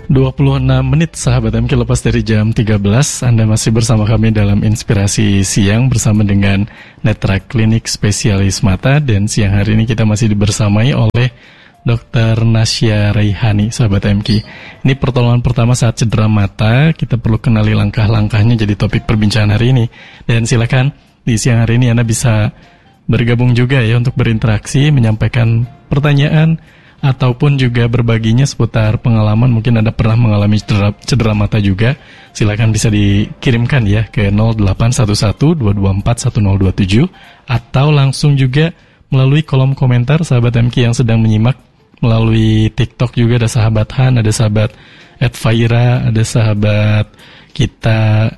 26 menit sahabat MK lepas dari jam 13. Anda masih bersama kami dalam Inspirasi Siang bersama dengan Netra Klinik Spesialis Mata. Dan siang hari ini kita masih dibersamai oleh Dr. Nasya Raihani, sahabat MK. Ini pertolongan pertama saat cedera mata. Kita perlu kenali langkah-langkahnya, jadi topik perbincangan hari ini. Dan silakan di siang hari ini Anda bisa bergabung juga ya untuk berinteraksi, menyampaikan pertanyaan ataupun juga berbaginya seputar pengalaman. Mungkin Anda pernah mengalami cedera mata juga. Silakan bisa dikirimkan ya ke 0811-224-1027 atau langsung juga melalui kolom komentar sahabat MK yang sedang menyimak melalui TikTok. Juga ada sahabat Han, ada sahabat @Faira, ada sahabat kita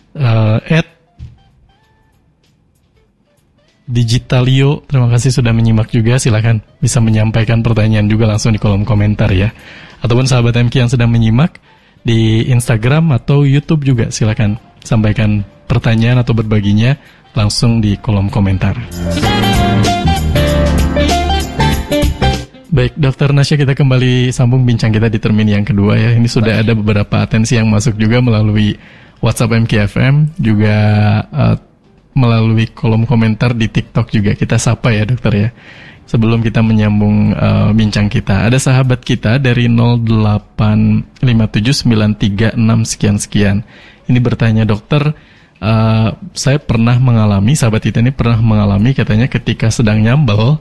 Digitalio, terima kasih sudah menyimak juga. Silakan bisa menyampaikan pertanyaan juga langsung di kolom komentar ya. Ataupun sahabat MK yang sedang menyimak di Instagram atau YouTube juga, silakan sampaikan pertanyaan atau berbaginya langsung di kolom komentar. Baik, Dr. Nasya, kita kembali sambung bincang kita di termin yang kedua ya. Ini sudah ada beberapa atensi yang masuk juga melalui WhatsApp MKFM, juga melalui kolom komentar di TikTok juga. Kita sapa ya dokter ya, sebelum kita menyambung bincang kita. Ada sahabat kita dari 0857936 sekian-sekian. Ini bertanya, dokter, saya pernah mengalami, sahabat kita ini pernah mengalami katanya ketika sedang nyambel,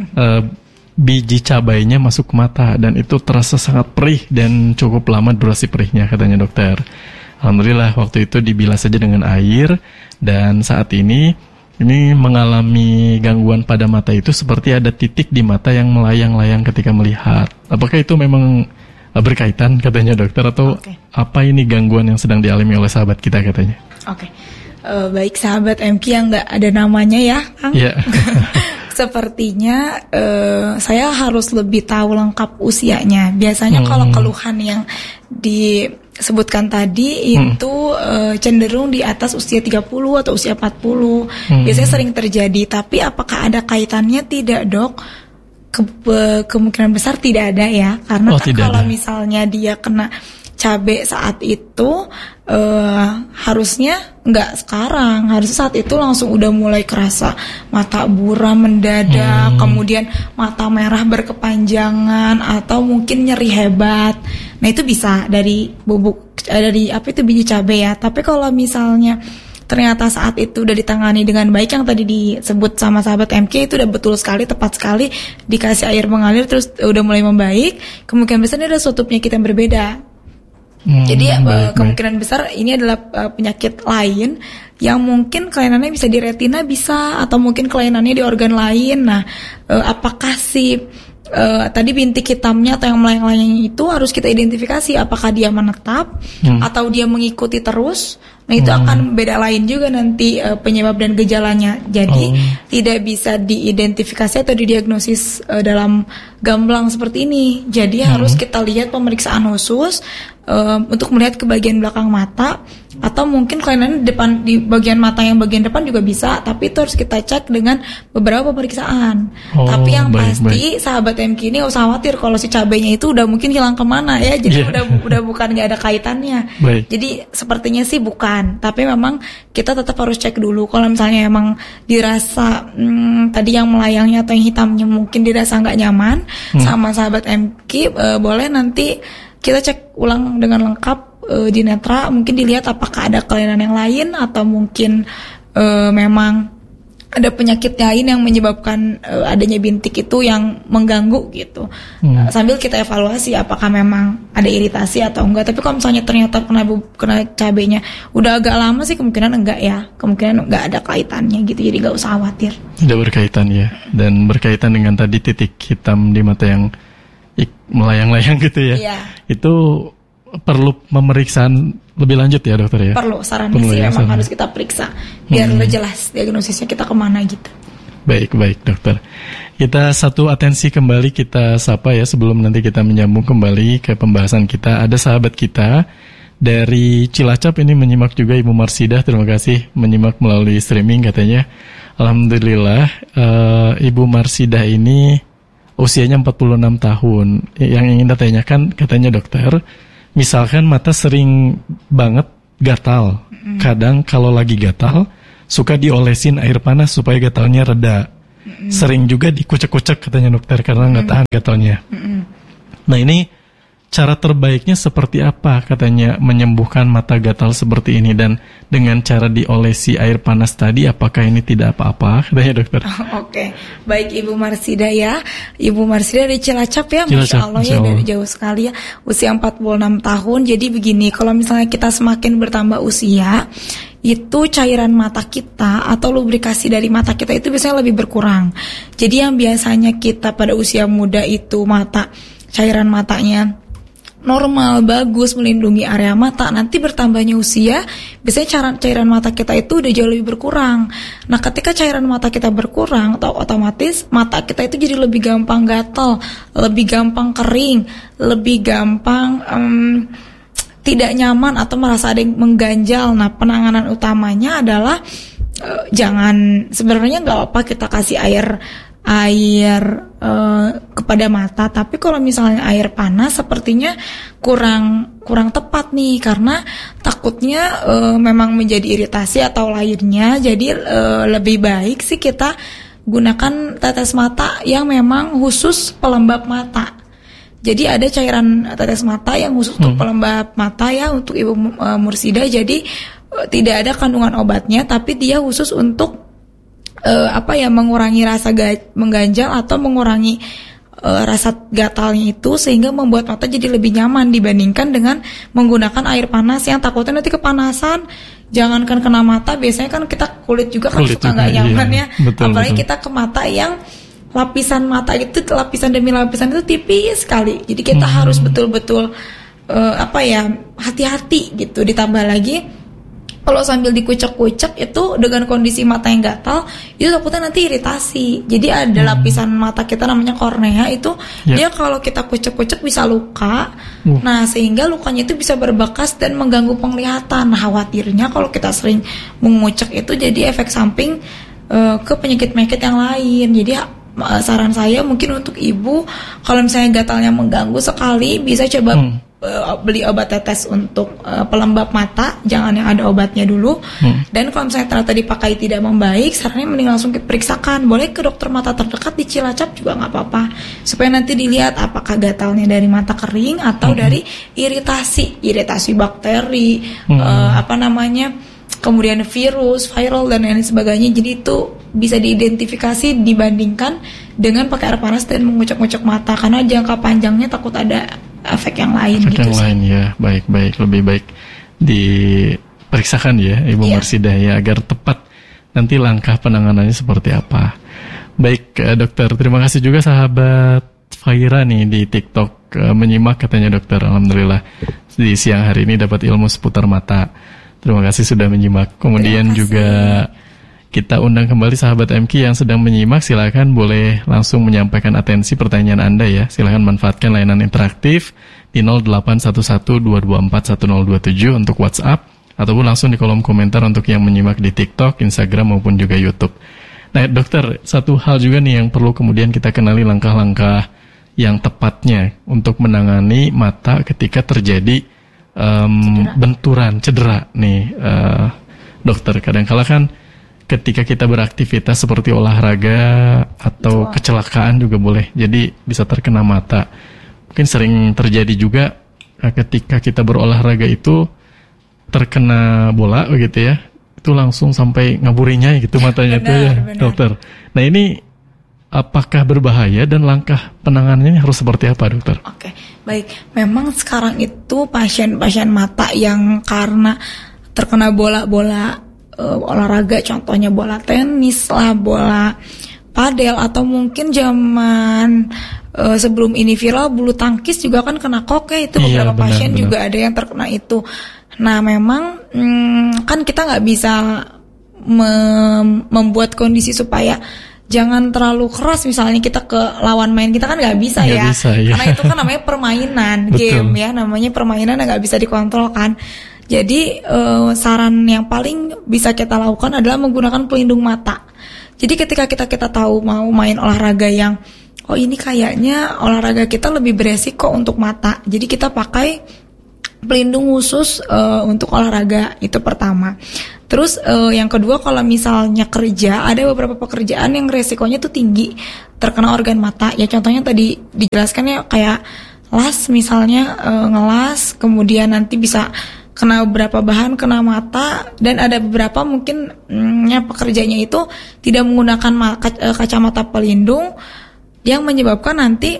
biji cabainya masuk ke mata dan itu terasa sangat perih dan cukup lama durasi perihnya katanya dokter. Alhamdulillah waktu itu dibilas saja dengan air, dan saat ini mengalami gangguan pada mata itu seperti ada titik di mata yang melayang-layang ketika melihat. Apakah itu memang berkaitan katanya dokter, atau apa ini gangguan yang sedang dialami oleh sahabat kita katanya? Baik sahabat MK yang nggak ada namanya ya, Kang. Yeah. Sepertinya saya harus lebih tahu lengkap usianya. Biasanya kalau keluhan yang disebutkan tadi itu cenderung di atas usia 30 atau usia 40. Biasanya sering terjadi. Tapi apakah ada kaitannya? Tidak, Dok. Kemungkinan besar tidak ada ya. Karena kalau misalnya dia kena cabai saat itu, harusnya nggak sekarang, harusnya saat itu langsung udah mulai kerasa mata buram mendadak, kemudian mata merah berkepanjangan, atau mungkin nyeri hebat. Nah itu bisa dari biji cabai ya. Tapi kalau misalnya ternyata saat itu udah ditangani dengan baik yang tadi disebut sama sahabat MK, itu udah betul sekali, tepat sekali, dikasih air mengalir terus udah mulai membaik, kemungkinan besar ini ada suatu penyakit yang berbeda. Jadi kemungkinan besar ini adalah penyakit lain yang mungkin kelainannya bisa di retina bisa, atau mungkin kelainannya di organ lain. Nah, apakah tadi bintik hitamnya atau yang melayang-layang itu harus kita identifikasi apakah dia menetap atau dia mengikuti terus. Nah itu akan beda lain juga nanti penyebab dan gejalanya. Jadi tidak bisa diidentifikasi atau didiagnosis dalam gamblang seperti ini. Jadi harus kita lihat pemeriksaan khusus untuk melihat ke bagian belakang mata, atau mungkin kelainan di bagian mata yang bagian depan juga bisa. Tapi itu harus kita cek dengan beberapa pemeriksaan. Tapi yang pasti sahabat MK ini gak usah khawatir kalau si cabainya itu udah mungkin hilang kemana ya. Jadi udah bukan gak ada kaitannya. Jadi sepertinya sih bukan. Tapi memang kita tetap harus cek dulu. Kalau misalnya emang dirasa tadi yang melayangnya atau yang hitamnya mungkin dirasa gak nyaman sama sahabat MK, boleh nanti kita cek ulang dengan lengkap di netra, mungkin dilihat apakah ada kelainan yang lain atau mungkin memang ada penyakit lain yang menyebabkan adanya bintik itu yang mengganggu gitu. Sambil kita evaluasi apakah memang ada iritasi atau enggak. Tapi kalau misalnya ternyata kena cabenya udah agak lama sih, kemungkinan enggak ya, kemungkinan enggak ada kaitannya gitu. Jadi enggak usah khawatir. Tidak berkaitan ya, dan berkaitan dengan tadi titik hitam di mata yang melayang-layang gitu ya. Itu perlu pemeriksaan lebih lanjut ya dokter ya? Perlu, sarannya sih memang harus kita periksa biar lebih jelas diagnosisnya kita kemana gitu. Baik dokter. Kita satu atensi kembali kita sapa ya sebelum nanti kita menyambung kembali ke pembahasan kita. Ada sahabat kita dari Cilacap ini menyimak juga, Ibu Marsidah, terima kasih menyimak melalui streaming katanya. Alhamdulillah Ibu Marsidah ini usianya 46 tahun. Yang ingin ditanyakan katanya dokter, misalkan mata sering banget gatal. Kadang kalau lagi gatal suka diolesin air panas supaya gatalnya reda. Sering juga dikucek-kucek katanya dokter karena nggak tahan gatalnya. Nah ini cara terbaiknya seperti apa katanya menyembuhkan mata gatal seperti ini, dan dengan cara diolesi air panas tadi apakah ini tidak apa-apa katanya dokter? Oke. Baik Ibu Marsida ya. Ibu Marsida dari Cilacap ya, Cilacap, Masya Allah ya, dari jauh sekali ya, usia 46 tahun. Jadi begini, kalau misalnya kita semakin bertambah usia, itu cairan mata kita atau lubrikasi dari mata kita itu biasanya lebih berkurang. Jadi yang biasanya kita pada usia muda itu cairan matanya normal, bagus, melindungi area mata, nanti bertambahnya usia, biasanya cairan mata kita itu udah jauh lebih berkurang. Nah, ketika cairan mata kita berkurang, otomatis mata kita itu jadi lebih gampang gatal, lebih gampang kering, lebih gampang tidak nyaman atau merasa ada yang mengganjal. Nah, penanganan utamanya adalah sebenarnya nggak apa-apa kita kasih air kepada mata, tapi kalau misalnya air panas sepertinya kurang tepat nih, karena takutnya memang menjadi iritasi atau lainnya. Jadi lebih baik sih kita gunakan tetes mata yang memang khusus pelembab mata. Jadi ada cairan tetes mata yang khusus untuk pelembab mata ya, untuk Ibu Mursida. Jadi tidak ada kandungan obatnya, tapi dia khusus untuk mengurangi rasa mengganjal atau mengurangi rasa gatalnya itu, sehingga membuat mata jadi lebih nyaman dibandingkan dengan menggunakan air panas yang takutnya nanti kepanasan. Jangankan kena mata, biasanya kan kita kulit juga kan suka nggak nyaman ya. Apalagi kita ke mata yang lapisan mata itu, lapisan demi lapisan itu tipis sekali. Jadi kita harus betul-betul hati-hati gitu. Ditambah lagi kalau sambil dikucek-kucek itu dengan kondisi mata yang gatal, itu takutnya nanti iritasi. Jadi ada lapisan mata kita namanya kornea itu, dia kalau kita kucek-kucek bisa luka. Nah, sehingga lukanya itu bisa berbekas dan mengganggu penglihatan. Nah, khawatirnya kalau kita sering mengucek itu jadi efek samping ke penyakit-penyakit yang lain. Jadi saran saya mungkin untuk ibu, kalau misalnya gatalnya mengganggu sekali, bisa coba beli obat tetes untuk pelembab mata, jangan yang ada obatnya dulu. Dan kalau misalnya ternyata dipakai tidak membaik, sarannya mending langsung diperiksakan. Boleh ke dokter mata terdekat di Cilacap juga nggak apa-apa, supaya nanti dilihat apakah gatalnya dari mata kering atau dari iritasi bakteri, kemudian virus, viral dan lain sebagainya. Jadi itu bisa diidentifikasi dibandingkan dengan pakai air panas dan mengucek-ngucek mata, karena jangka panjangnya takut ada efek yang lain. Ya, baik, lebih baik diperiksakan ya Ibu Marsida ya, agar tepat nanti langkah penanganannya seperti apa. Baik dokter, terima kasih juga sahabat Faira nih di TikTok menyimak katanya dokter. Alhamdulillah di siang hari ini dapat ilmu seputar mata. Terima kasih sudah menyimak. Kemudian juga kita undang kembali sahabat MQ yang sedang menyimak, silakan boleh langsung menyampaikan atensi pertanyaan Anda ya. Silakan manfaatkan layanan interaktif di 0811-224-1027 untuk WhatsApp, ataupun langsung di kolom komentar untuk yang menyimak di TikTok, Instagram maupun juga YouTube. Nah dokter, satu hal juga nih yang perlu kemudian kita kenali langkah-langkah yang tepatnya untuk menangani mata ketika terjadi benturan, cedera nih dokter. Kadang-kala kan ketika kita beraktivitas seperti olahraga atau kecelakaan juga boleh, jadi bisa terkena mata. Mungkin sering terjadi juga ketika kita berolahraga itu terkena bola begitu ya, itu langsung sampai ngaburinya gitu matanya tuh ya dokter. Nah ini apakah berbahaya dan langkah penanganannya harus seperti apa dokter? Oke, baik. Memang sekarang itu pasien-pasien mata yang karena terkena bola-bola olahraga, contohnya bola tenis lah, bola padel, atau mungkin zaman sebelum ini viral bulu tangkis juga kan kena koke itu, beberapa pasien juga ada yang terkena itu. Nah memang kan kita nggak bisa membuat kondisi supaya jangan terlalu keras, misalnya kita ke lawan main kita kan nggak bisa ya, karena itu kan namanya permainan game ya, namanya permainan yang nggak bisa dikontrol kan. Jadi saran yang paling bisa kita lakukan adalah menggunakan pelindung mata. Jadi ketika kita tahu mau main olahraga yang ini kayaknya olahraga kita lebih beresiko untuk mata, jadi kita pakai pelindung khusus untuk olahraga, itu pertama. Terus yang kedua, kalau misalnya kerja, ada beberapa pekerjaan yang resikonya tuh tinggi terkena organ mata. Ya contohnya tadi dijelaskan ya, kayak las misalnya, ngelas, kemudian nanti bisa kena beberapa bahan, kena mata, dan ada beberapa mungkin pekerjanya itu tidak menggunakan kacamata pelindung yang menyebabkan nanti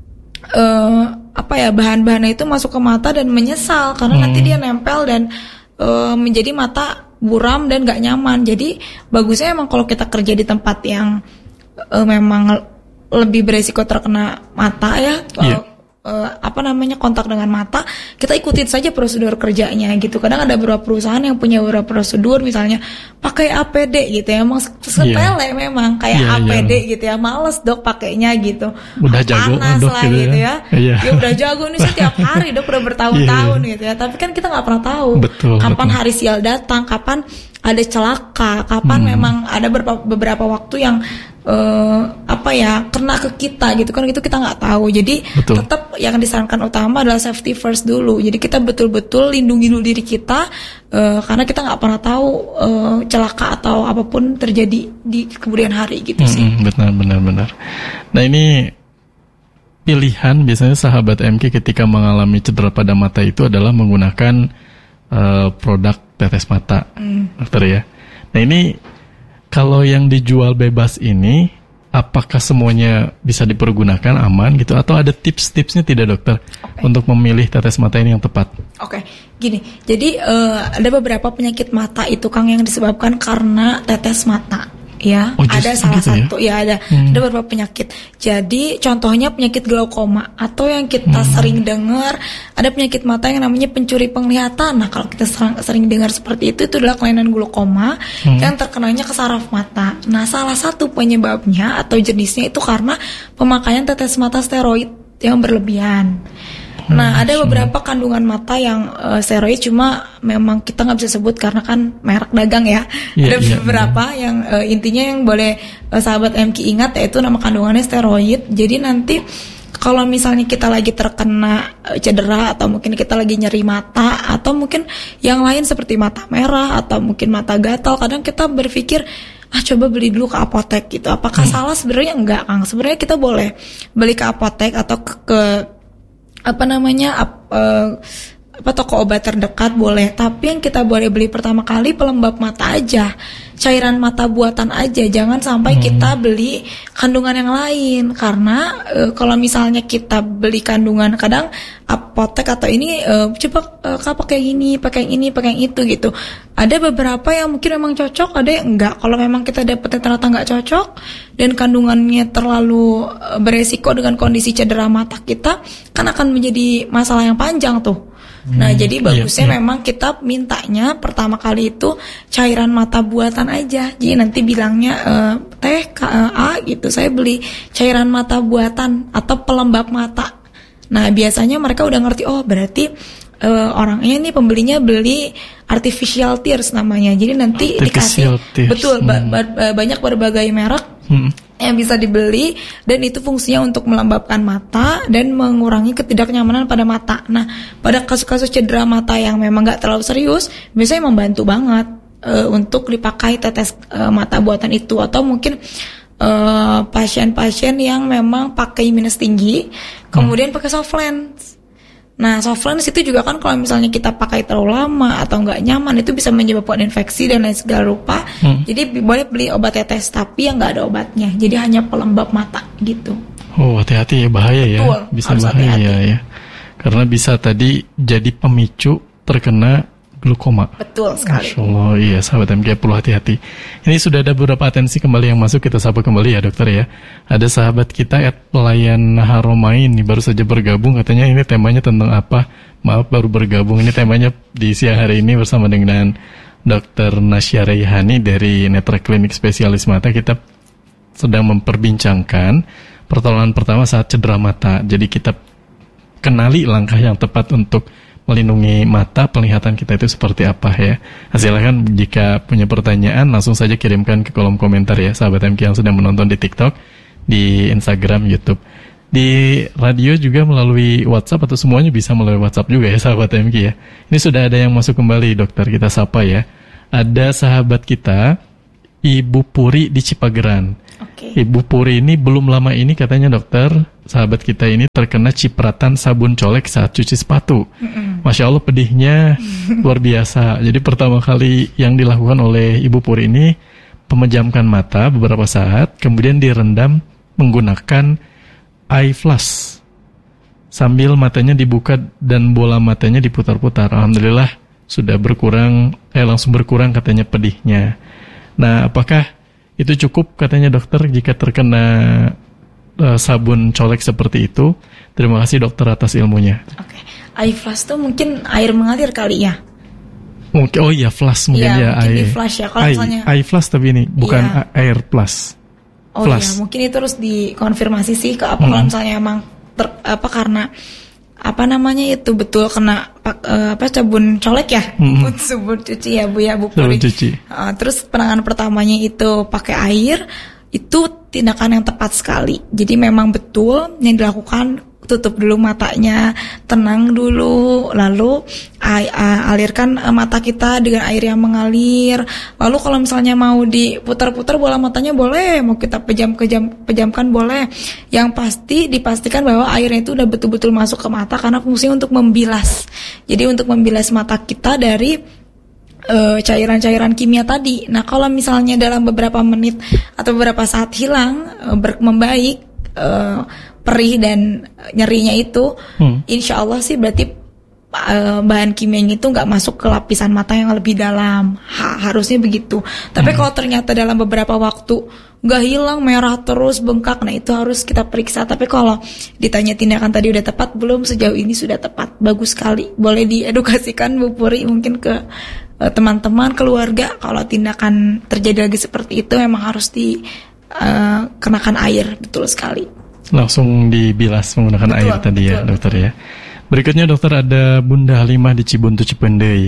bahan-bahannya itu masuk ke mata dan menyesal karena nanti dia nempel dan menjadi mata buram dan gak nyaman. Jadi bagusnya emang kalau kita kerja di tempat yang memang lebih beresiko terkena mata ya, kontak dengan mata, kita ikutin saja prosedur kerjanya gitu. Kadang ada beberapa perusahaan yang punya beberapa prosedur, misalnya pakai APD gitu ya, emang sepele memang kayak APD gitu ya, males dok pakainya gitu, udah jago panas dok lah gitu ya. Ya udah jago nih setiap hari dok, udah bertahun-tahun gitu ya, tapi kan kita nggak pernah tahu kapan hari sial datang, kapan ada celaka, kapan memang ada beberapa waktu yang kena ke kita gitu kan, itu kita nggak tahu. Jadi tetap yang disarankan utama adalah safety first dulu. Jadi kita betul-betul lindungi dulu diri kita, karena kita nggak pernah tahu celaka atau apapun terjadi di kemudian hari gitu sih. Benar. Nah ini pilihan biasanya sahabat MK ketika mengalami cedera pada mata itu adalah menggunakan produk tetes mata, dokter ya. Nah ini kalau yang dijual bebas ini, apakah semuanya bisa dipergunakan aman gitu, atau ada tips-tipsnya tidak dokter untuk memilih tetes mata ini yang tepat? Gini, jadi ada beberapa penyakit mata itu Kang yang disebabkan karena tetes mata. Ya, ada salah satu ada beberapa penyakit. Jadi contohnya penyakit glaukoma, atau yang kita sering dengar ada penyakit mata yang namanya pencuri penglihatan. Nah, kalau kita sering dengar seperti itu adalah kelainan glaukoma yang terkenanya ke saraf mata. Nah, salah satu penyebabnya atau jenisnya itu karena pemakaian tetes mata steroid yang berlebihan. Nah, ada beberapa kandungan mata yang steroid, cuma memang kita nggak bisa sebut karena kan merek dagang ya. Ada beberapa yang intinya yang boleh sahabat MK ingat, yaitu nama kandungannya steroid. Jadi nanti kalau misalnya kita lagi terkena cedera, atau mungkin kita lagi nyeri mata, atau mungkin yang lain seperti mata merah atau mungkin mata gatal, kadang kita berpikir coba beli dulu ke apotek gitu. Apakah salah? Sebenarnya enggak, Kang. Sebenarnya kita boleh beli ke apotek atau ke toko obat terdekat boleh, tapi yang kita boleh beli pertama kali pelembab mata aja, cairan mata buatan aja, jangan sampai kita beli kandungan yang lain, karena kalau misalnya kita beli kandungan, kadang apotek atau ini coba pakai ini, pakai yang itu gitu. Ada beberapa yang mungkin memang cocok, ada yang enggak. Kalau memang kita dapetnya ternyata enggak cocok dan kandungannya terlalu beresiko dengan kondisi cedera mata kita, kan akan menjadi masalah yang panjang tuh. Nah, jadi bagusnya memang kita mintanya pertama kali itu cairan mata buatan aja. Jadi nanti bilangnya gitu, saya beli cairan mata buatan atau pelembab mata. Nah, biasanya mereka udah ngerti, berarti orangnya nih pembelinya beli artificial tears namanya. Jadi nanti dikasih banyak berbagai merek yang bisa dibeli, dan itu fungsinya untuk melembabkan mata dan mengurangi ketidaknyamanan pada mata. Nah, pada kasus-kasus cedera mata yang memang nggak terlalu serius, biasanya membantu banget untuk dipakai tetes mata buatan itu. Atau mungkin pasien-pasien yang memang pakai minus tinggi, kemudian pakai soft lens. Nah, soft lens itu juga kan kalau misalnya kita pakai terlalu lama atau nggak nyaman, itu bisa menyebabkan infeksi dan lain segala rupa. Jadi boleh beli obat tetes, tapi yang nggak ada obatnya. Jadi hanya pelembab mata gitu. Oh, hati-hati ya, bahaya ya. Betul, bisa bahaya ya. Karena bisa tadi jadi pemicu terkena glaukoma. Betul sekali. Masya Allah, iya sahabat MK perlu hati-hati. Ini sudah ada beberapa atensi kembali yang masuk, kita sapa kembali ya dokter ya. Ada sahabat kita @pelayan Haromain nih, baru saja bergabung, katanya ini temanya tentang apa? Maaf baru bergabung, ini temanya di siang hari ini bersama dengan Dr. Nasya Rayhani dari Netra Klinik Spesialis Mata. Kita sedang memperbincangkan pertolongan pertama saat cedera mata. Jadi kita kenali langkah yang tepat untuk melindungi mata, penglihatan kita itu seperti apa ya. Silahkan jika punya pertanyaan langsung saja kirimkan ke kolom komentar ya sahabat MK yang sedang menonton di TikTok, di Instagram, YouTube. di radio juga melalui WhatsApp atau semuanya bisa melalui WhatsApp juga ya sahabat MK ya. Ini sudah ada yang masuk kembali dokter, kita sapa ya. Ada sahabat kita Ibu Puri di Cipageran. Ibu Puri ini belum lama ini katanya dokter, sahabat kita ini terkena cipratan sabun colek saat cuci sepatu. Masya Allah pedihnya luar biasa. Jadi pertama kali yang dilakukan oleh Ibu Puri ini pemejamkan mata beberapa saat, kemudian direndam menggunakan eye flash sambil matanya dibuka dan bola matanya diputar-putar. Alhamdulillah sudah langsung berkurang katanya pedihnya. Nah, apakah itu cukup katanya dokter jika terkena sabun colek seperti itu? Terima kasih dokter atas ilmunya. Oke. Eye flash tuh mungkin air mengalir kali ya. Mungkin, oh iya flash mungkin ya. Mungkin di flash ya. Kalau misalnya eye flash tapi ini bukan air plus. Oh iya, mungkin itu harus dikonfirmasi sih ke kalau misalnya emang karena itu betul kena sabun colek ya, sabun cuci ya Bu Puri. Terus penanganan pertamanya itu pakai air, itu tindakan yang tepat sekali. Jadi memang betul yang dilakukan, tutup dulu matanya, tenang dulu, lalu alirkan mata kita dengan air yang mengalir. Lalu kalau misalnya mau diputar-putar bola matanya boleh, mau kita pejamkan boleh. Yang pasti dipastikan bahwa airnya itu udah betul-betul masuk ke mata karena fungsinya untuk membilas. Jadi untuk membilas mata kita dari cairan-cairan kimia tadi. Nah kalau misalnya dalam beberapa menit atau beberapa saat hilang, membaik, perih dan nyerinya itu, insya Allah sih berarti bahan kimianya itu nggak masuk ke lapisan mata yang lebih dalam. Harusnya begitu. Tapi kalau ternyata dalam beberapa waktu nggak hilang, merah terus, bengkak, nah itu harus kita periksa. Tapi kalau ditanya tindakan tadi udah tepat belum, sejauh ini sudah tepat, bagus sekali. Boleh diedukasikan Bu Puri mungkin ke teman-teman, keluarga, kalau tindakan terjadi lagi seperti itu memang harus dikenakan air, betul sekali. Langsung dibilas menggunakan air tadi ya dokter ya. Berikutnya dokter ada Bunda Halimah di Cibuntu Cipendei.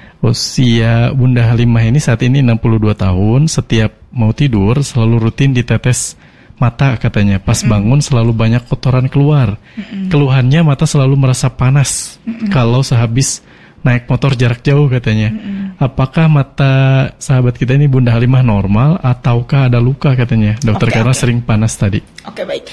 Usia Bunda Halimah ini saat ini 62 tahun. Setiap mau tidur selalu rutin ditetes mata katanya. Pas bangun selalu banyak kotoran keluar. Keluhannya mata selalu merasa panas kalau sehabis naik motor jarak jauh katanya. Apakah mata sahabat kita ini Bunda Halimah normal ataukah ada luka katanya dokter karena sering panas tadi? Oke, baik.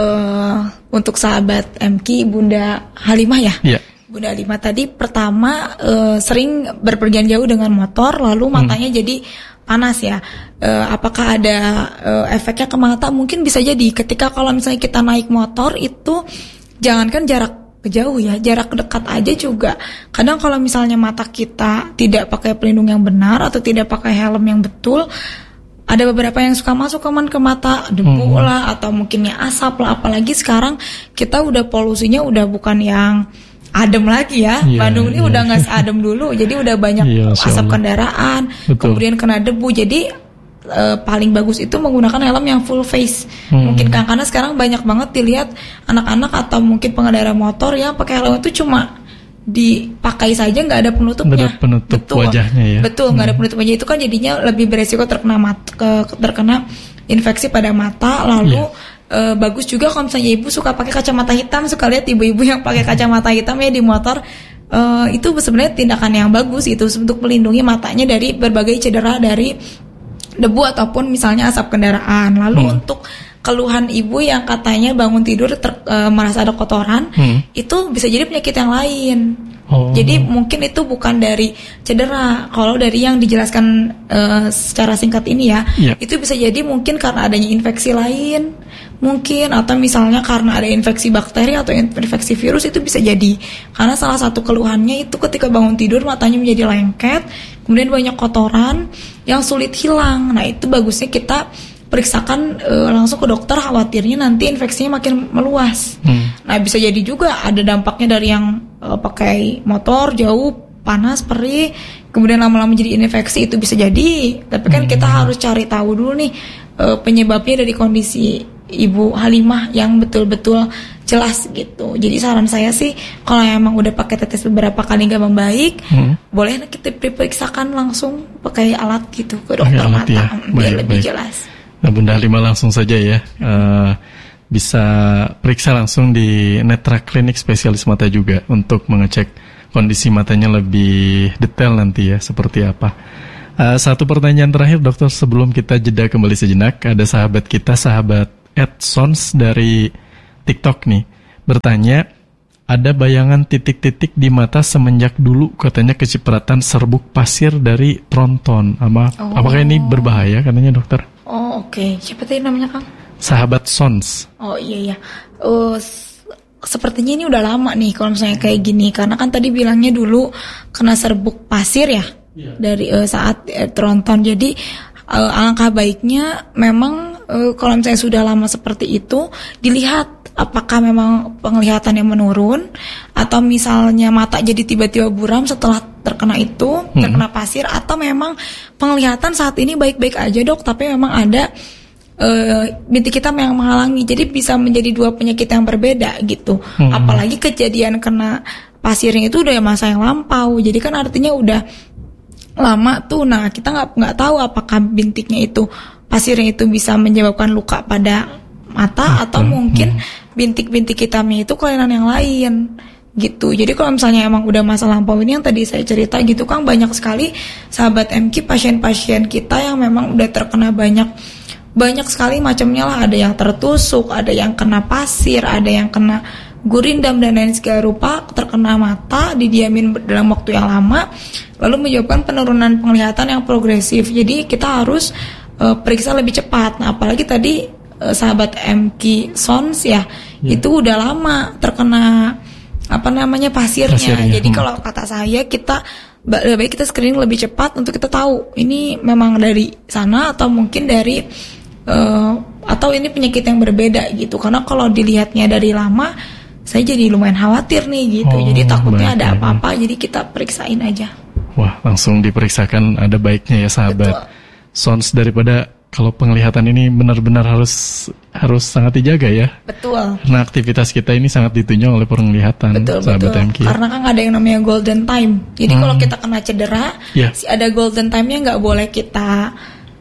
Untuk sahabat MK Bunda Halimah ya? Iya. Bunda Halimah tadi pertama sering berpergian jauh dengan motor lalu matanya jadi panas ya. Apakah ada efeknya ke mata? Mungkin bisa jadi ketika kalau misalnya kita naik motor itu jangankan jarak jauh ya, jarak dekat aja juga. Kadang kalau misalnya mata kita tidak pakai pelindung yang benar atau tidak pakai helm yang betul, ada beberapa yang suka masuk ke mata, debu lah atau mungkinnya asap lah. Apalagi sekarang kita udah polusinya udah bukan yang adem lagi ya. Bandung ini udah nggak seadem dulu, jadi udah banyak asap kendaraan, kemudian kena debu. Jadi paling bagus itu menggunakan helm yang full face. Mungkin karena sekarang banyak banget dilihat anak-anak atau mungkin pengendara motor yang pakai helm itu cuma dipakai saja nggak ada penutupnya. Penutup wajahnya ya. Betul, nggak ada penutup wajah, itu kan jadinya lebih beresiko terkena infeksi pada mata. Lalu bagus juga kalau misalnya ibu suka pakai kacamata hitam, suka lihat ibu-ibu yang pakai kacamata hitam ya di motor. Itu sebenarnya tindakan yang bagus itu untuk melindungi matanya dari berbagai cedera dari debu ataupun misalnya asap kendaraan. Lalu untuk keluhan ibu yang katanya bangun tidur merasa ada kotoran, itu bisa jadi penyakit yang lain. Jadi mungkin itu bukan dari cedera. Kalau dari yang dijelaskan secara singkat ini ya, itu bisa jadi mungkin karena adanya infeksi lain, mungkin atau misalnya karena ada infeksi bakteri atau infeksi virus, itu bisa jadi. Karena salah satu keluhannya itu ketika bangun tidur matanya menjadi lengket, kemudian banyak kotoran yang sulit hilang. Nah itu bagusnya kita periksakan langsung ke dokter, khawatirnya nanti infeksinya makin meluas. Nah bisa jadi juga ada dampaknya dari yang pakai motor jauh, panas, perih, kemudian lama-lama jadi infeksi, itu bisa jadi. Tapi kan kita harus cari tahu dulu nih penyebabnya dari kondisi Ibu Halimah yang betul-betul jelas gitu. Jadi saran saya sih kalau emang udah pakai tetes beberapa kali nggak membaik, boleh kita periksakan langsung pakai alat gitu ke dokter mata biar lebih jelas. Nah Bunda Halimah langsung saja ya bisa periksa langsung di Netra Klinik Spesialis Mata juga untuk mengecek kondisi matanya lebih detail nanti ya, seperti apa. Satu pertanyaan terakhir dokter sebelum kita jeda kembali sejenak. Ada sahabat kita, sahabat Edsons dari TikTok nih, bertanya, ada bayangan titik-titik di mata semenjak dulu katanya kecipratan serbuk pasir dari tronton. Apakah ini berbahaya katanya dokter? Oh oke. Siapa tadi namanya Kang? Sahabat Sons. Oh iya. Sepertinya ini udah lama nih kalau misalnya kayak gini. Karena kan tadi bilangnya dulu kena serbuk pasir ya. Dari saat tronton. Jadi alangkah baiknya memang kalau misalnya sudah lama seperti itu dilihat apakah memang penglihatannya menurun atau misalnya mata jadi tiba-tiba buram setelah terkena terkena pasir, atau memang penglihatan saat ini baik-baik aja dok, tapi memang ada bintik hitam yang menghalangi. Jadi bisa menjadi dua penyakit yang berbeda gitu. Apalagi kejadian kena pasirnya itu udah masa yang lampau. Jadi kan artinya udah lama tuh. Nah kita nggak tahu apakah bintiknya itu, pasirnya itu bisa menyebabkan luka pada mata atau mungkin bintik-bintik hitamnya itu kelainan yang lain gitu. Jadi kalau misalnya emang udah masa lampau ini yang tadi saya cerita gitu Kang, banyak sekali sahabat MQ pasien-pasien kita yang memang udah terkena banyak sekali macamnya lah. Ada yang tertusuk, ada yang kena pasir, ada yang kena gurindam dan lain segala rupa, terkena mata, didiamin dalam waktu yang lama, lalu menyebabkan penurunan penglihatan yang progresif. Jadi kita harus periksa lebih cepat. Nah apalagi tadi sahabat MQ Sons ya, itu udah lama terkena pasirnya. Jadi kalau kata saya kita lebih baik kita screening lebih cepat untuk kita tahu ini memang dari sana atau mungkin dari atau ini penyakit yang berbeda gitu. Karena kalau dilihatnya dari lama, saya jadi lumayan khawatir nih gitu. Jadi takutnya ada apa-apa, jadi kita periksain aja. Wah, langsung diperiksakan, ada baiknya ya sahabat Sons, daripada kalau penglihatan ini benar-benar harus sangat dijaga ya. Betul. Karena aktivitas kita ini sangat ditunjang oleh penglihatan. Betul. MQ. Karena kan ada yang namanya golden time. Jadi kalau kita kena cedera, ada golden time-nya nggak boleh kita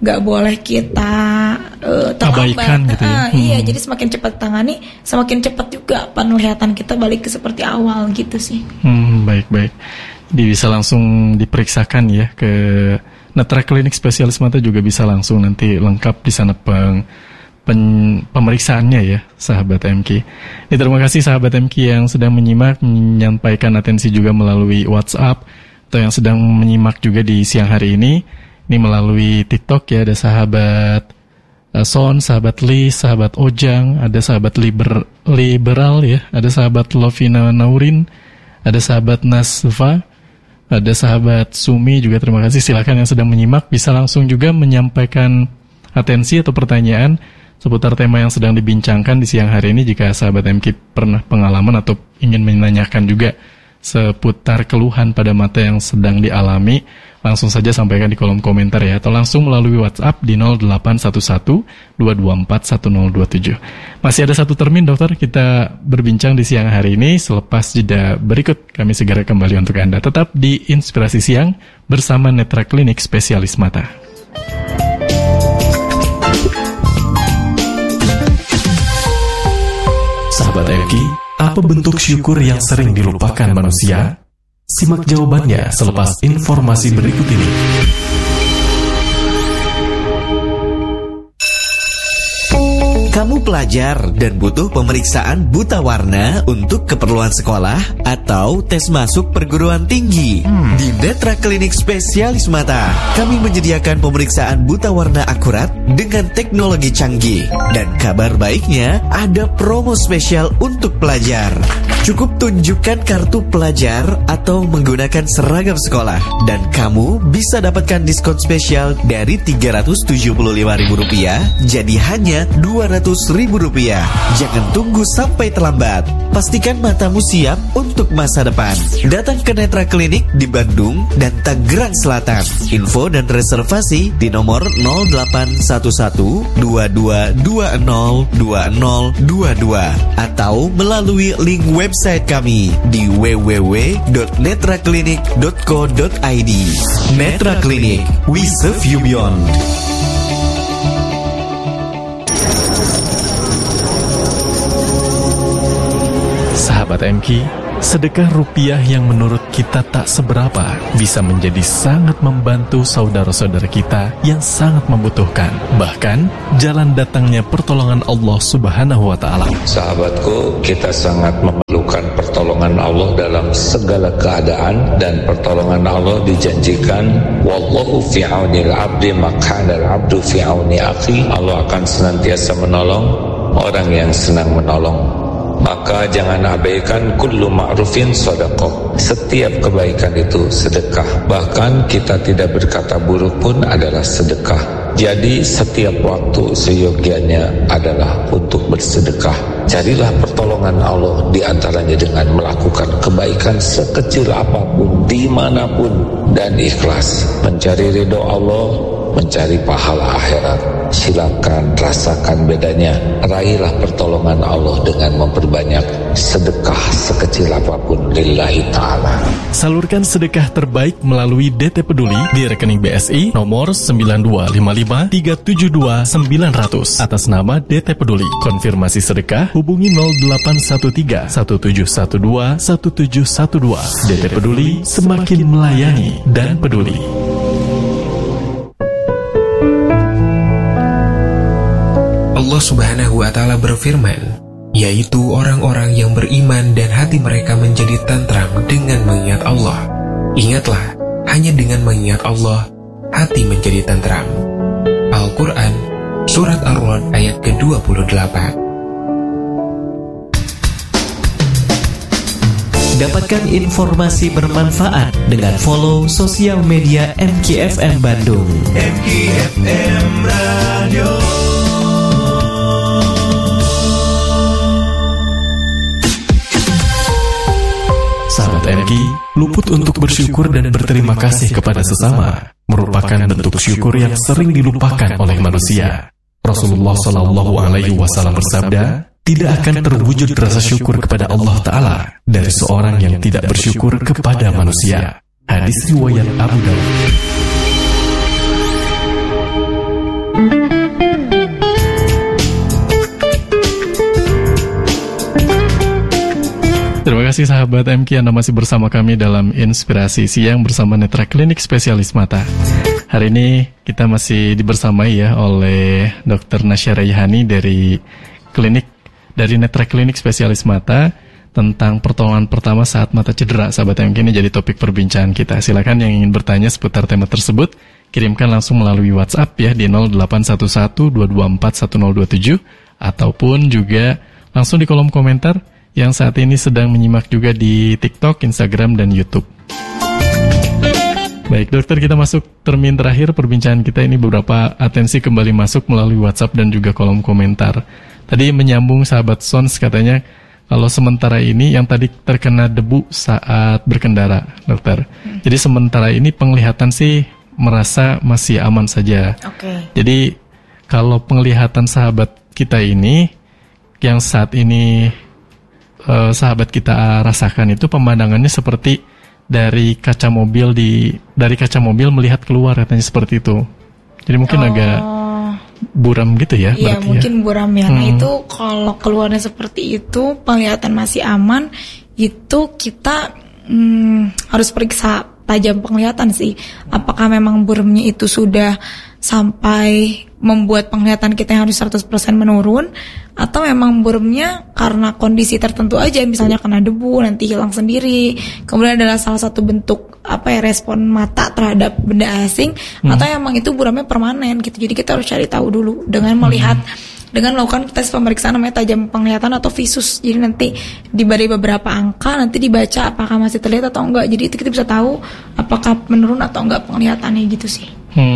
abaikan gitu ya. Iya, jadi semakin cepat tangani, semakin cepat juga penglihatan kita balik ke seperti awal gitu sih. Baik. Bisa langsung diperiksakan ya ke Netra Klinik Spesialis Mata, juga bisa langsung nanti lengkap di sana pemeriksaannya ya sahabat MQ. Terima kasih sahabat MQ yang sedang menyimak, menyampaikan atensi juga melalui WhatsApp, atau yang sedang menyimak juga di siang hari ini melalui TikTok ya. Ada sahabat Son, sahabat Lis, sahabat Ojang, ada sahabat Liberal ya, ada sahabat Lovina Naurin, ada sahabat Nasva, ada sahabat Sumi juga. Terima kasih. Silakan yang sedang menyimak bisa langsung juga menyampaikan atensi atau pertanyaan seputar tema yang sedang dibincangkan di siang hari ini. Jika sahabat MQ pernah pengalaman atau ingin menanyakan juga seputar keluhan pada mata yang sedang dialami, langsung saja sampaikan di kolom komentar ya, atau langsung melalui WhatsApp di 0811-224-1027. Masih ada satu termin dokter, kita berbincang di siang hari ini. Selepas jeda berikut kami segera kembali untuk Anda. Tetap di Inspirasi Siang bersama Netra Klinik Spesialis Mata. Sahabat MQ, apa bentuk syukur yang sering dilupakan manusia? Simak jawabannya selepas informasi berikut ini. Kamu pelajar dan butuh pemeriksaan buta warna untuk keperluan sekolah atau tes masuk perguruan tinggi? Di Netra Klinik Spesialis Mata, kami menyediakan pemeriksaan buta warna akurat dengan teknologi canggih. Dan kabar baiknya, ada promo spesial untuk pelajar. Cukup tunjukkan kartu pelajar atau menggunakan seragam sekolah, dan kamu bisa dapatkan diskon spesial dari Rp375.000 jadi hanya Rp200.000. Jangan tunggu sampai terlambat. Pastikan matamu siap untuk masa depan. Datang ke Netra Klinik di Bandung dan Tangerang Selatan. Info dan reservasi di nomor 0811-2220-2022 atau melalui link website kami di www.netraklinik.co.id. Netra Klinik, we serve you beyond. Sahabat MQ, sedekah rupiah yang menurut kita tak seberapa bisa menjadi sangat membantu saudara-saudara kita yang sangat membutuhkan. Bahkan, jalan datangnya pertolongan Allah Subhanahu wa Ta'ala. Sahabatku, kita sangat memerlukan pertolongan Allah dalam segala keadaan, dan pertolongan Allah dijanjikan, wallahu fi aunil abdi makana al-abdu fi auni akhi. Allah akan senantiasa menolong orang yang senang menolong. Maka jangan abaikan kullu ma'rufin sedekah. Setiap kebaikan itu sedekah. Bahkan kita tidak berkata buruk pun adalah sedekah. Jadi setiap waktu seyogianya adalah untuk bersedekah. Carilah pertolongan Allah di antaranya dengan melakukan kebaikan sekecil apapun, dimanapun, dan ikhlas. Mencari ridho Allah, mencari pahala akhirat. Silakan rasakan bedanya. Raihlah pertolongan Allah dengan memperbanyak sedekah sekecil apapun lillahi ta'ala. Salurkan sedekah terbaik melalui DT Peduli di rekening BSI nomor 9255372900 atas nama DT Peduli. Konfirmasi sedekah hubungi 0813 1712 1712. DT Peduli, semakin melayani dan peduli. Allah Subhanahu wa Ta'ala berfirman, yaitu orang-orang yang beriman dan hati mereka menjadi tentram dengan mengingat Allah. Ingatlah, hanya dengan mengingat Allah, hati menjadi tentram. Al-Quran, Surat Ar-Ra'd ayat ke-28. Dapatkan informasi bermanfaat dengan follow sosial media MKFM Bandung. MKFM Radio. Sahabat MQ, luput untuk bersyukur dan berterima kasih kepada sesama merupakan bentuk syukur yang sering dilupakan oleh manusia. Rasulullah SAW bersabda, tidak akan terwujud rasa syukur kepada Allah Ta'ala dari seorang yang tidak bersyukur kepada manusia. Hadis riwayat Abu Dawud. Terima kasih sahabat MQ, Anda masih bersama kami dalam Inspirasi Siang bersama Netra Klinik Spesialis Mata. Hari ini kita masih dibersamai ya oleh Dr. Nasya Rayhani dari Netra Klinik Spesialis Mata tentang pertolongan pertama saat mata cedera. Sahabat MQ, ini jadi topik perbincangan kita. Silakan yang ingin bertanya seputar tema tersebut, kirimkan langsung melalui WhatsApp ya di 0811-224-1027 ataupun juga langsung di kolom komentar yang saat ini sedang menyimak juga di TikTok, Instagram, dan YouTube. Baik dokter, kita masuk termin terakhir perbincangan kita ini. Beberapa atensi kembali masuk melalui WhatsApp dan juga kolom komentar. Tadi menyambung sahabat Sons, katanya kalau sementara ini yang tadi terkena debu saat berkendara, dokter. Jadi sementara ini penglihatan sih merasa masih aman saja. Jadi kalau penglihatan sahabat kita ini yang saat ini sahabat kita rasakan itu pemandangannya seperti dari kaca mobil melihat keluar, katanya seperti itu. Jadi mungkin agak buram gitu ya. Iya, mungkin buram ya. Nah itu kalau keluarnya seperti itu, penglihatan masih aman, itu kita harus periksa tajam penglihatan sih. Apakah memang buramnya itu sudah sampai membuat penglihatan kita yang harus 100% menurun, atau memang buramnya karena kondisi tertentu aja, misalnya kena debu nanti hilang sendiri, kemudian adalah salah satu bentuk respon mata terhadap benda asing, atau emang itu buramnya permanen gitu. Jadi kita harus cari tahu dulu dengan melihat, dengan melakukan tes pemeriksaan namanya tajam penglihatan atau visus. Jadi nanti diberi beberapa angka, nanti dibaca apakah masih terlihat atau enggak. Jadi itu kita bisa tahu apakah menurun atau enggak penglihatannya gitu sih.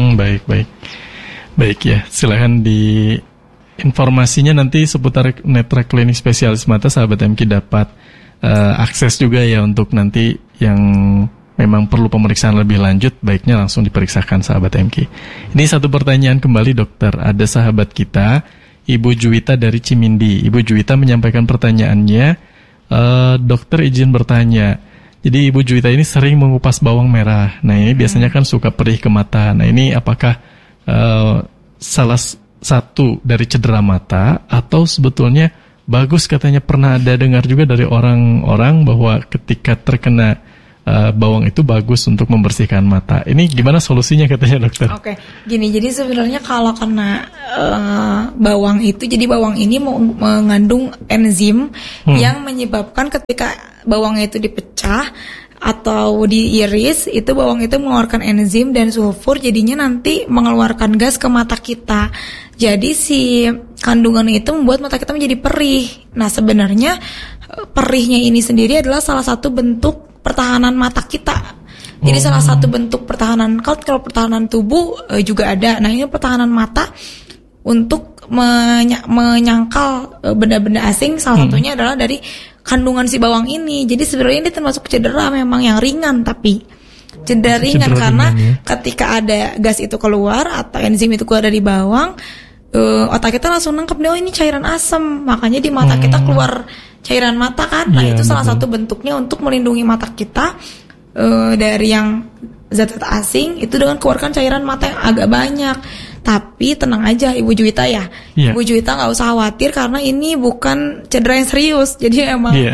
Baik ya, silahkan di informasinya nanti seputar Netra Klinik Spesialis Mata, sahabat MQ dapat akses juga ya untuk nanti yang memang perlu pemeriksaan lebih lanjut, baiknya langsung diperiksakan sahabat MQ. Ini satu pertanyaan kembali dokter, ada sahabat kita Ibu Juwita dari Cimindi. Ibu Juwita menyampaikan pertanyaannya, dokter izin bertanya. Jadi Ibu Juwita ini sering mengupas bawang merah. Nah ini biasanya kan suka perih ke mata. Nah ini apakah salah satu dari cedera mata atau sebetulnya bagus katanya, pernah ada dengar juga dari orang-orang bahwa ketika terkena bawang itu bagus untuk membersihkan mata. Ini gimana solusinya katanya dokter? Oke, gini, jadi sebenarnya kalau kena bawang itu, jadi bawang ini mengandung enzim yang menyebabkan ketika bawang itu dipecah atau diiris, itu bawang itu mengeluarkan enzim dan sulfur, jadinya nanti mengeluarkan gas ke mata kita. Jadi si kandungan itu membuat mata kita menjadi perih. Nah, sebenarnya perihnya ini sendiri adalah salah satu bentuk pertahanan mata kita. Jadi salah satu bentuk pertahanan, kalau pertahanan tubuh juga ada. Nah, ini pertahanan mata untuk menyangkal benda-benda asing. Salah satunya adalah dari kandungan si bawang ini. Jadi sebenarnya ini termasuk cedera memang yang ringan, tapi cedera ringan karena ketika ada gas itu keluar atau enzim itu keluar dari bawang, otak kita langsung nangkep, oh ini cairan asam, makanya di mata kita keluar cairan mata kan. Nah, itu salah satu bentuknya untuk melindungi mata kita dari yang zat-zat asing itu dengan keluarkan cairan mata yang agak banyak. Tapi tenang aja Ibu Juwita ya. Ibu Juwita nggak usah khawatir karena ini bukan cedera yang serius. Jadi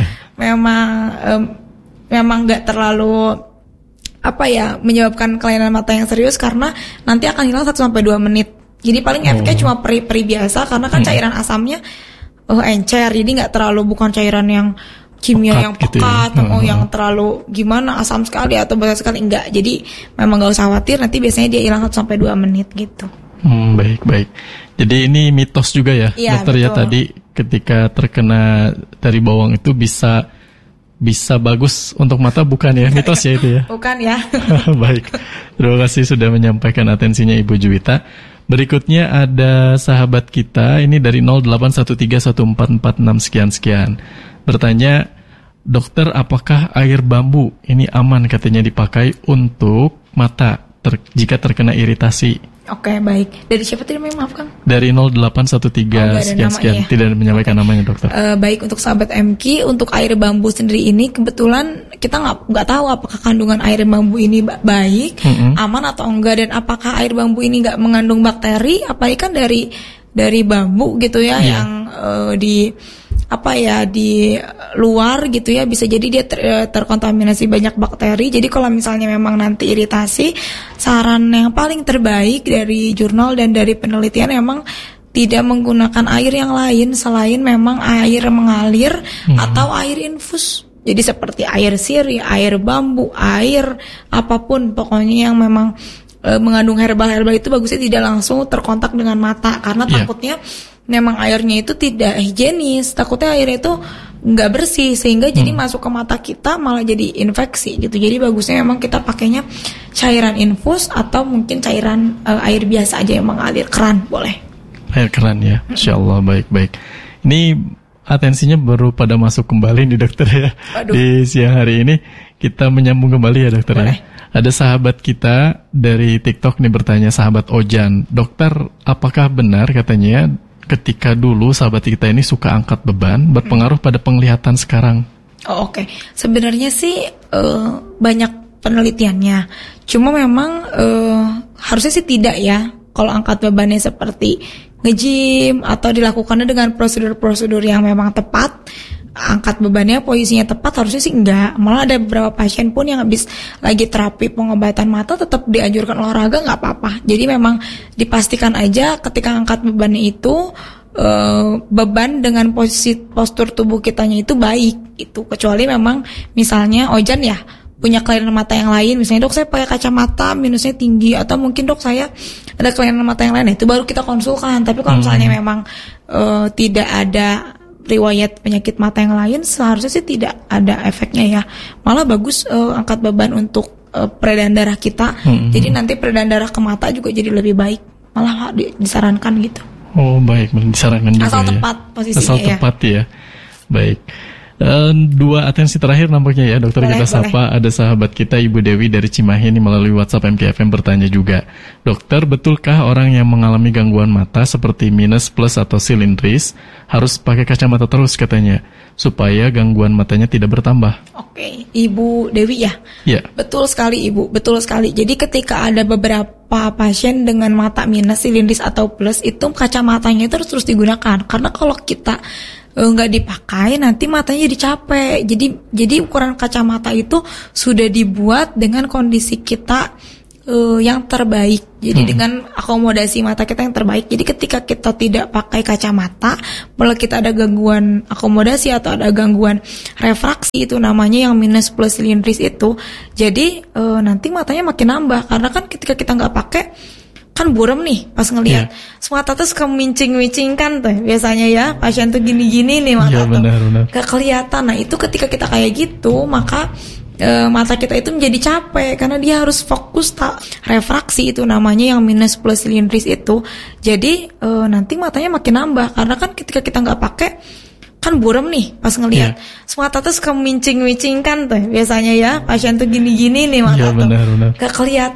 memang nggak terlalu menyebabkan kelainan mata yang serius, karena nanti akan hilang 1-2 menit. Jadi paling efeknya cuma perih biasa karena kan cairan asamnya encer, jadi nggak terlalu, bukan cairan yang kimia yang pekat gitu yang terlalu gimana asam sekali atau berat sekali, enggak. Jadi memang nggak usah khawatir, nanti biasanya dia hilang 1-2 menit gitu. Baik. Jadi ini mitos juga ya, dokter ya, tadi ketika terkena dari bawang itu bisa bagus untuk mata, bukan ya, mitos ya itu ya? Bukan ya. Baik, terima kasih sudah menyampaikan atensinya Ibu Juwita. Berikutnya ada sahabat kita, ini dari 08131446 sekian. Bertanya, dokter apakah air bambu ini aman katanya dipakai untuk mata jika terkena iritasi? Oke, baik. Dari siapa tadi, maaf Kang? Dari 0813 sekian. Tidak menyampaikan namanya dokter. Baik, untuk sahabat MQ, untuk air bambu sendiri ini kebetulan kita nggak tahu apakah kandungan air bambu ini baik, aman atau enggak, dan apakah air bambu ini nggak mengandung bakteri, apalagi kan dari bambu gitu ya, yang di luar gitu ya, bisa jadi dia terkontaminasi banyak bakteri. Jadi kalau misalnya memang nanti iritasi, saran yang paling terbaik dari jurnal dan dari penelitian memang tidak menggunakan air yang lain selain memang air mengalir atau air infus. Jadi seperti air sirih, air bambu, air apapun pokoknya yang memang mengandung herbal itu bagusnya tidak langsung terkontak dengan mata, karena takutnya memang airnya itu tidak higienis, takutnya airnya itu nggak bersih sehingga jadi masuk ke mata kita malah jadi infeksi gitu. Jadi bagusnya memang kita pakainya cairan infus atau mungkin cairan air biasa aja yang mengalir, keran boleh. Air keran ya, insyaallah. Baik. Ini atensinya baru pada masuk kembali nih dokter ya. Di siang hari ini kita menyambung kembali ya dokter ya. Ada sahabat kita dari TikTok nih bertanya, sahabat Ojan, dokter apakah benar katanya ketika dulu sahabat kita ini suka angkat beban berpengaruh pada penglihatan sekarang? Oke. Sebenarnya sih banyak penelitiannya. Cuma memang harusnya sih tidak ya. Kalau angkat bebannya seperti nge-gym atau dilakukannya dengan prosedur-prosedur yang memang tepat, angkat bebannya posisinya tepat, harusnya sih enggak. Malah ada beberapa pasien pun yang habis lagi terapi pengobatan mata tetap dianjurkan olahraga, nggak apa-apa. Jadi memang dipastikan aja ketika angkat bebannya itu beban dengan postur tubuh kitanya itu baik itu. Kecuali memang misalnya Ojan ya punya kelainan mata yang lain, misalnya dok saya pakai kacamata minusnya tinggi, atau mungkin dok saya ada kelainan mata yang lain, itu baru kita konsulkan. Tapi kalau misalnya memang tidak ada riwayat penyakit mata yang lain, seharusnya sih tidak ada efeknya ya. Malah bagus angkat beban untuk peredaran darah kita. Jadi nanti peredaran darah ke mata juga jadi lebih baik. Malah disarankan gitu. Oh baik, disarankan juga asal ya. Tepat posisinya. Asal tepat ya. Baik. Dua atensi terakhir nampaknya ya dokter, kita sapa. Ada sahabat kita Ibu Dewi dari Cimahi ini melalui WhatsApp MKFM bertanya juga, dokter betulkah orang yang mengalami gangguan mata seperti minus, plus atau silindris harus pakai kacamata terus katanya supaya gangguan matanya tidak bertambah? Oke, Ibu Dewi ya? Iya. Betul sekali Ibu, betul sekali. Jadi ketika ada beberapa pasien dengan mata minus, silindris atau plus, itu kacamatanya itu harus terus digunakan, karena kalau kita nggak dipakai, nanti matanya jadi capek. Jadi ukuran kacamata itu sudah dibuat dengan kondisi kita yang terbaik. Jadi dengan akomodasi mata kita yang terbaik. Jadi ketika kita tidak pakai kacamata, malah kita ada gangguan akomodasi atau ada gangguan refraksi, itu namanya yang minus plus silindris itu. Jadi nanti matanya makin nambah, karena kan ketika kita nggak pakai kan buram nih pas ngelihat. Mata tuh suka mincing-mincing kan tuh biasanya ya, pasien tuh gini-gini nih mata tuh gak kelihatan. Nah itu ketika kita kayak gitu, maka mata kita itu menjadi capek karena dia harus fokus refraksi, itu namanya yang minus plus silindris itu. Jadi nanti matanya makin nambah, karena kan ketika kita nggak pakai kan buram nih pas ngelihat. Mata tuh suka mincing-mincing kan tuh biasanya ya, pasien tuh gini-gini nih mata tuh gak kelihatan.